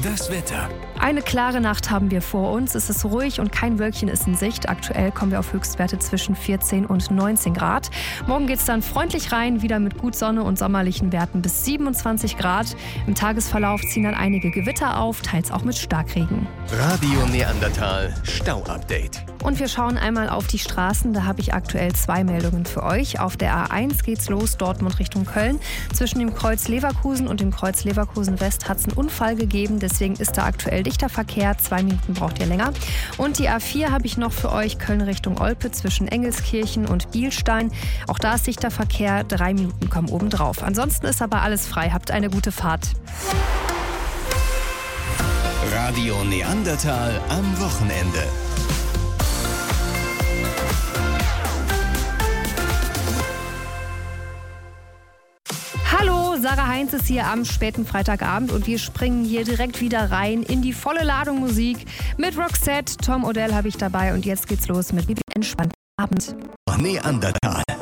Das Wetter. Eine klare Nacht haben wir vor uns. Es ist ruhig und kein Wölkchen ist in Sicht. Aktuell kommen wir auf Höchstwerte zwischen 14 und 19 Grad. Morgen geht es dann freundlich rein, wieder mit gut Sonne und sommerlichen Werten bis 27 Grad. Im Tagesverlauf ziehen dann einige Gewitter auf, teils auch mit Starkregen. Radio Neandertal Stau-Update. Und wir schauen einmal auf die Straßen. Da habe ich aktuell 2 Meldungen für euch. Auf der A1 geht's los, Dortmund Richtung Köln. Zwischen dem Kreuz Leverkusen und dem Kreuz Leverkusen West hat es einen Unfall gegeben. Deswegen ist da aktuell dichter Verkehr. 2 Minuten braucht ihr länger. Und die A4 habe ich noch für euch, Köln Richtung Olpe zwischen Engelskirchen und Bielstein. Auch da ist dichter Verkehr. 3 Minuten kommen obendrauf. Ansonsten ist aber alles frei. Habt eine gute Fahrt. Radio Neandertal am Wochenende. Hallo, Sarah Heinz ist hier am späten Freitagabend und wir springen hier direkt wieder rein in die volle Ladung Musik. Mit Roxette, Tom Odell habe ich dabei und jetzt geht's los mit Entspannten Abend. Neandertal.